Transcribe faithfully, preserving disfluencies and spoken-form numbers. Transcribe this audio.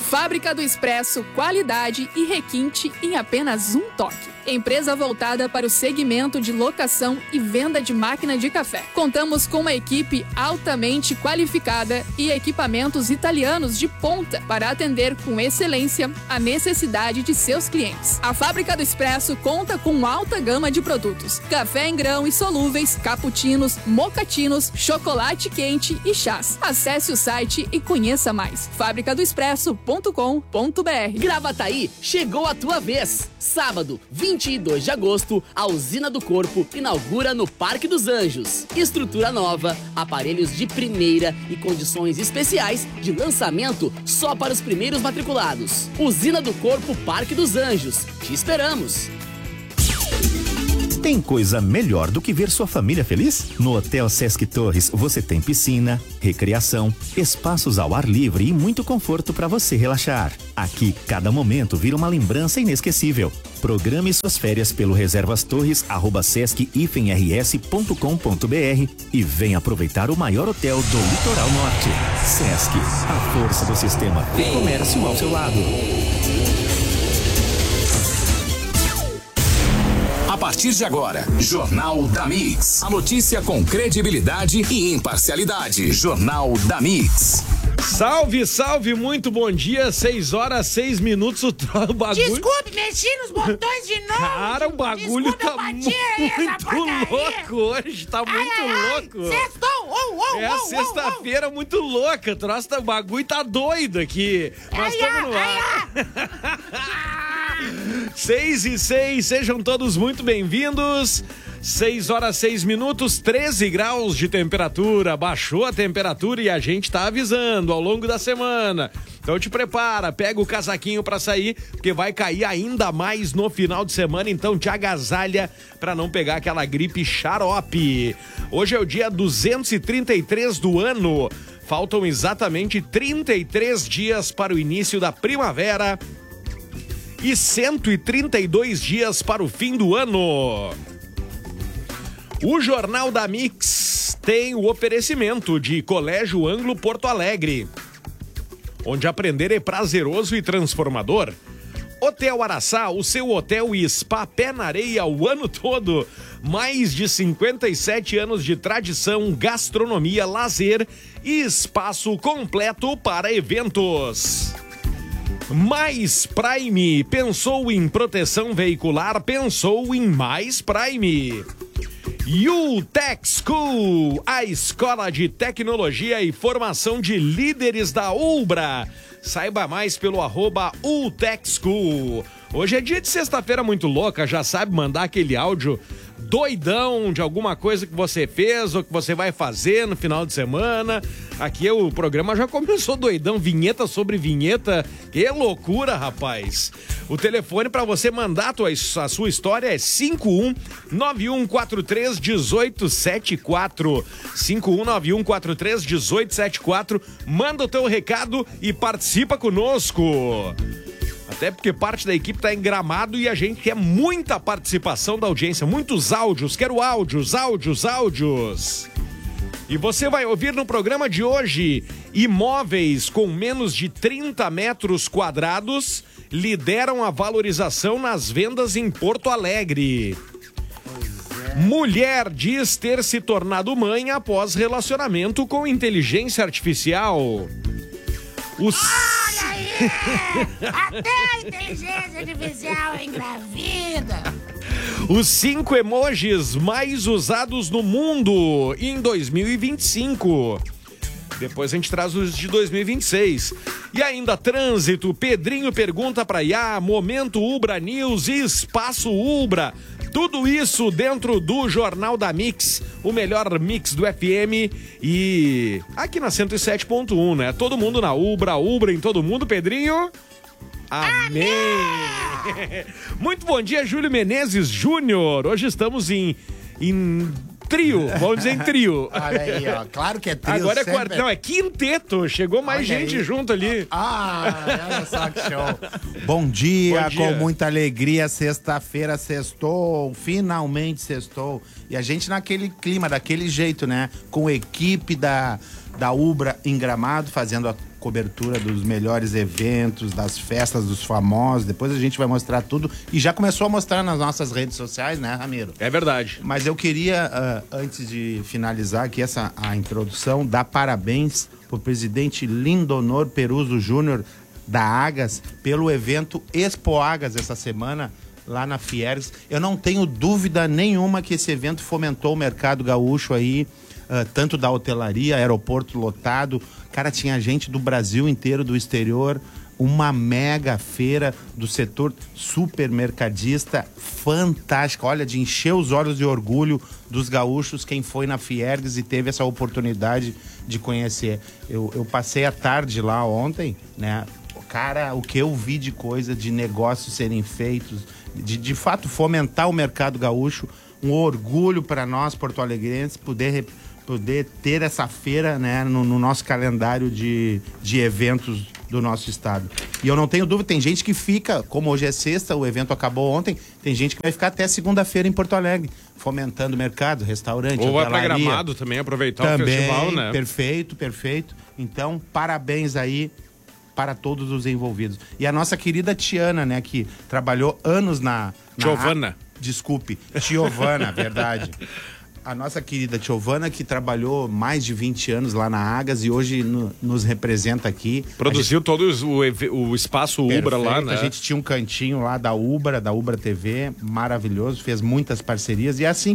Fábrica do Expresso, qualidade e requinte em apenas um toque. Empresa voltada para o segmento de locação e venda de máquina de café. Contamos com uma equipe altamente qualificada e equipamentos italianos de ponta para atender com excelência a necessidade de seus clientes. A Fábrica do Expresso conta com alta gama de produtos: café em grão e solúveis, cappuccinos, mocatinos, chocolate quente e chás. Acesse o site e conheça mais. fábrica do expresso ponto com ponto b r. Gravataí, chegou a tua vez. Sábado, vinte e dois de agosto, a Usina do Corpo inaugura no Parque dos Anjos. Estrutura nova, aparelhos de primeira e condições especiais de lançamento só para os primeiros matriculados. Usina do Corpo Parque dos Anjos. Te esperamos! Tem coisa melhor do que ver sua família feliz? No Hotel Sesc Torres você tem piscina, recreação, espaços ao ar livre e muito conforto para você relaxar. Aqui, cada momento vira uma lembrança inesquecível. Programe suas férias pelo reservas torres arroba sesc r s ponto com ponto b r e venha aproveitar o maior hotel do Litoral Norte. Sesc, a força do sistema de comércio ao seu lado. A partir de agora, Jornal da Mix. A notícia com credibilidade e imparcialidade. Jornal da Mix. Salve, salve, muito bom dia, seis horas, seis minutos, o, tro... o bagulho... Desculpe, mexi nos botões de novo. Cara, o bagulho Desculpe, tá muito louco hoje, tá muito ai, ai, louco. Sextou, oh, oh, é a oh, sexta-feira oh, oh. muito louca, troço, o bagulho tá doido aqui. Nós estamos no ar. Seis e seis, sejam todos muito bem-vindos. Seis horas, seis minutos, treze graus de temperatura. Baixou a temperatura e a gente tá avisando ao longo da semana. Então te prepara, pega o casaquinho pra sair, porque vai cair ainda mais no final de semana. Então te agasalha pra não pegar aquela gripe xarope. Hoje é o dia duzentos e trinta e três do ano. Faltam exatamente trinta e três dias para o início da primavera e cento e trinta e dois dias para o fim do ano. O Jornal da Mix tem o oferecimento de Colégio Anglo Porto Alegre, onde aprender é prazeroso e transformador. Hotel Araçá, o seu hotel e spa pé na areia o ano todo. Mais de cinquenta e sete anos de tradição, gastronomia, lazer e espaço completo para eventos. Mais Prime, pensou em proteção veicular, pensou em Mais Prime. U-Tech School, a escola de tecnologia e formação de líderes da Ubra. Saiba mais pelo arroba U-Tech School. Hoje é dia de sexta-feira muito louca, já sabe mandar aquele áudio doidão de alguma coisa que você fez ou que você vai fazer no final de semana. Aqui o programa já começou doidão, vinheta sobre vinheta. Que loucura, rapaz. O telefone para você mandar a, tua, a sua história é cinco um nove um quatro três um oito sete quatro. cinco um nove um quatro três um oito sete quatro. Manda o teu recado e participa conosco. Até porque parte da equipe está em Gramado e a gente quer muita participação da audiência, muitos áudios, quero áudios, áudios, áudios. E você vai ouvir no programa de hoje, imóveis com menos de trinta metros quadrados lideram a valorização nas vendas em Porto Alegre. Mulher diz ter se tornado mãe após relacionamento com inteligência artificial. Os... Olha aí! Até a inteligência artificial engravida! Os cinco emojis mais usados no mundo em dois mil e vinte e cinco. Depois a gente traz os de dois mil e vinte e seis. E ainda trânsito, Pedrinho pergunta pra Iá, Momento Ubra News e Espaço Ubra. Tudo isso dentro do Jornal da Mix, o melhor mix do F M e aqui na cento e sete ponto um, né? Todo mundo na Ubra, Ubra em todo mundo, Pedrinho. Amém! Amém. Muito bom dia, Júlio Menezes Júnior. Hoje estamos em, em trio, vamos dizer em trio. Olha aí, ó, claro que é trio. Agora é sempre... quarto, não, é quinteto, chegou mais olha gente aí. Junto ali. Ah, olha só que show. Bom dia, bom dia, com muita alegria, sexta-feira sextou, finalmente sextou. E a gente naquele clima, daquele jeito, né? Com a equipe da, da Ubra em Gramado, fazendo a cobertura dos melhores eventos, das festas dos famosos. Depois a gente vai mostrar tudo. E já começou a mostrar nas nossas redes sociais, né, Ramiro? É verdade. Mas eu queria, uh, antes de finalizar aqui essa a introdução, dar parabéns pro presidente Lindonor Peruso Júnior da Agas pelo evento Expo Agas essa semana lá na Fiergs. Eu não tenho dúvida nenhuma que esse evento fomentou o mercado gaúcho aí, uh, tanto da hotelaria, aeroporto lotado. Cara, tinha gente do Brasil inteiro, do exterior. Uma mega feira do setor supermercadista fantástica. Olha, de encher os olhos de orgulho dos gaúchos, quem foi na Fiergs e teve essa oportunidade de conhecer. Eu, eu passei a tarde lá ontem, né? Cara, o que eu vi de coisa, de negócios serem feitos, de de fato fomentar o mercado gaúcho, um orgulho para nós, porto-alegrenses, poder, poder ter essa feira, né, no, no nosso calendário de, de eventos do nosso estado. E eu não tenho dúvida, tem gente que fica, como hoje é sexta, o evento acabou ontem, tem gente que vai ficar até segunda-feira em Porto Alegre, fomentando o mercado, restaurante, Ou vai pra hotelaria. Gramado também, aproveitar Também, o festival, né? Perfeito, perfeito. Então, parabéns aí para todos os envolvidos. E a nossa querida Tiana, né, que trabalhou anos na... na Giovana. Desculpe, Tiovana, verdade. A nossa querida Tiovana, que trabalhou mais de vinte anos lá na Agas e hoje no, nos representa aqui. Produziu gente... todo o, o espaço Ubra Perfeito, lá, né? A gente tinha um cantinho lá da Ubra, da Ubra T V, maravilhoso, fez muitas parcerias e é assim